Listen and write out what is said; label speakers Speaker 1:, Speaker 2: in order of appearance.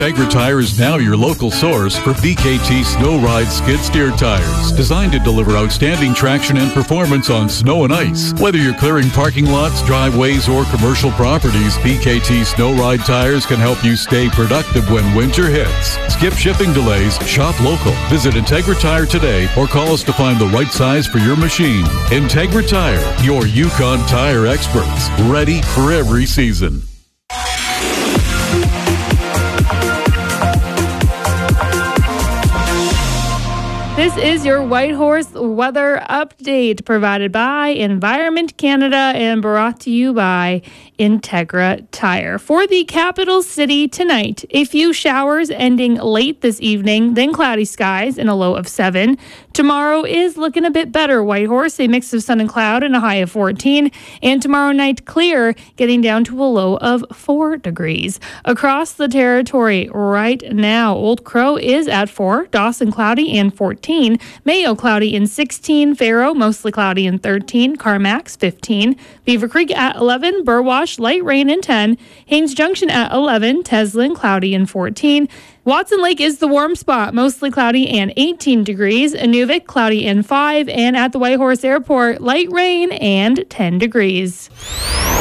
Speaker 1: Integra Tire is now your local source for VKT Snow Ride skid steer tires, designed to deliver outstanding traction and performance on snow and ice. Whether you're clearing parking lots, driveways, or commercial properties, VKT Snow Ride tires can help you stay productive when winter hits. Skip shipping delays, shop local. Visit Integra Tire today or call us to find the right size for your machine. Integra Tire, your Yukon tire experts, ready for every season.
Speaker 2: This is your Whitehorse weather update provided by Environment Canada and brought to you by Integra Tire. For the capital city tonight, a few showers ending late this evening, then cloudy skies and a low of 7. Tomorrow is looking a bit better. Whitehorse, a mix of sun and cloud and a high of 14. And tomorrow night, clear, getting down to a low of 4 degrees. Across the territory right now, Old Crow is at 4, Dawson cloudy and 14. Mayo cloudy in 16, Faro mostly cloudy in 13, Carmacks 15, Beaver Creek at 11, Burwash light rain in 10, Haines Junction at 11, Teslin cloudy in 14, Watson Lake is the warm spot, mostly cloudy and 18 degrees, Inuvik cloudy and 5, and at the Whitehorse Airport light rain and 10 degrees.